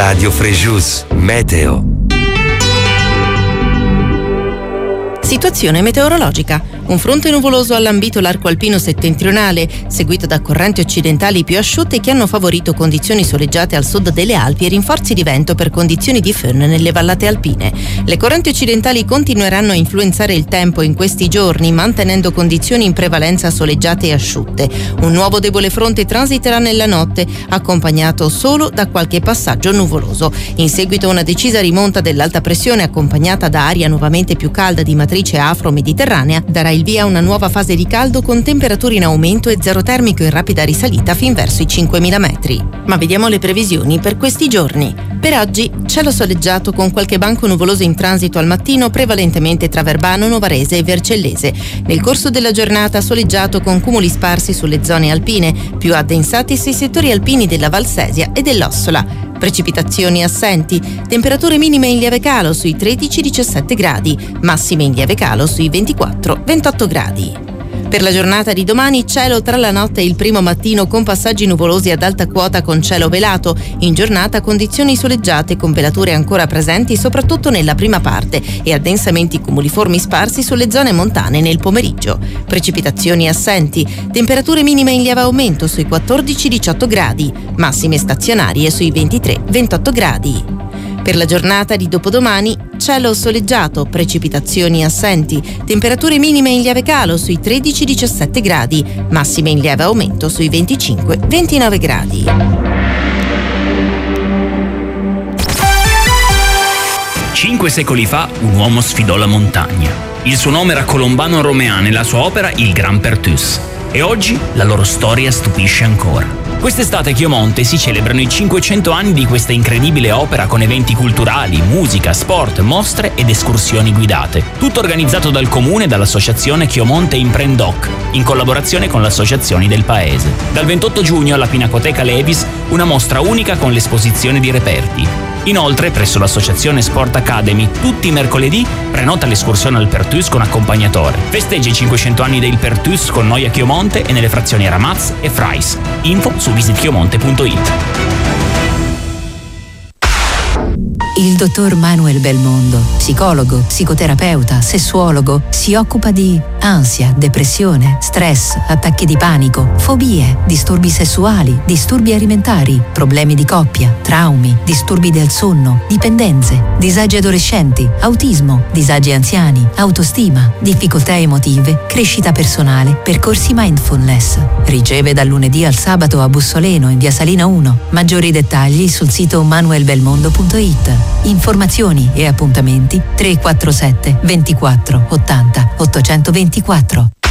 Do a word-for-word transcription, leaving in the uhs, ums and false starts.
Radio Frejus, meteo. Situazione meteorologica. Un fronte nuvoloso ha lambito l'arco alpino settentrionale, seguito da correnti occidentali più asciutte che hanno favorito condizioni soleggiate al sud delle Alpi e rinforzi di vento per condizioni di föhn nelle vallate alpine. Le correnti occidentali continueranno a influenzare il tempo in questi giorni, mantenendo condizioni in prevalenza soleggiate e asciutte. Un nuovo debole fronte transiterà nella notte, accompagnato solo da qualche passaggio nuvoloso. In seguito a una decisa rimonta dell'alta pressione accompagnata da aria nuovamente più calda di matrice afro-mediterranea, darà il via a una nuova fase di caldo con temperature in aumento e zero termico in rapida risalita fin verso i cinquemila metri. Ma vediamo le previsioni per questi giorni. Per oggi cielo soleggiato con qualche banco nuvoloso in transito al mattino, prevalentemente tra Verbano, Novarese e Vercellese. Nel corso della giornata soleggiato con cumuli sparsi sulle zone alpine, più addensati sui settori alpini della Valsesia e dell'Ossola. Precipitazioni assenti, temperature minime in lieve calo sui tredici diciassette gradi, massime in lieve calo sui ventiquattro ventotto gradi. Per la giornata di domani cielo tra la notte e il primo mattino con passaggi nuvolosi ad alta quota con cielo velato. In giornata condizioni soleggiate con velature ancora presenti soprattutto nella prima parte e addensamenti cumuliformi sparsi sulle zone montane nel pomeriggio. Precipitazioni assenti, temperature minime in lieve aumento sui quattordici diciotto gradi, massime stazionarie sui ventitré ventotto gradi. Per la giornata di dopodomani, cielo soleggiato, precipitazioni assenti, temperature minime in lieve calo sui tredici diciassette gradi, massime in lieve aumento sui venticinque ventinove gradi. Cinque secoli fa un uomo sfidò la montagna. Il suo nome era Colombano Romean e la sua opera il Grand Perthus. E oggi la loro storia stupisce ancora. Quest'estate a Chiomonte si celebrano i cinquecento anni di questa incredibile opera con eventi culturali, musica, sport, mostre ed escursioni guidate. Tutto organizzato dal comune e dall'associazione Chiomonte Imprendoc, in collaborazione con le associazioni del paese. Dal ventotto giugno alla Pinacoteca Levis una mostra unica con l'esposizione di reperti. Inoltre, presso l'associazione Sport Academy, tutti i mercoledì prenota l'escursione al Perthus con accompagnatore. Festeggia i cinquecento anni del Perthus con noi a Chiomonte e nelle frazioni Ramaz e Frais. Info su visit chiomonte punto it. Il dottor Manuel Belmondo, psicologo, psicoterapeuta, sessuologo, si occupa di ansia, depressione, stress, attacchi di panico, fobie, disturbi sessuali, disturbi alimentari, problemi di coppia, traumi, disturbi del sonno, dipendenze, disagi adolescenti, autismo, disagi anziani, autostima, difficoltà emotive, crescita personale, percorsi mindfulness. Riceve dal lunedì al sabato a Bussoleno in via Salina uno. Maggiori dettagli sul sito manuel belmondo punto it. Informazioni e appuntamenti tre quattro sette ventiquattro ottanta ottocentoventiquattro.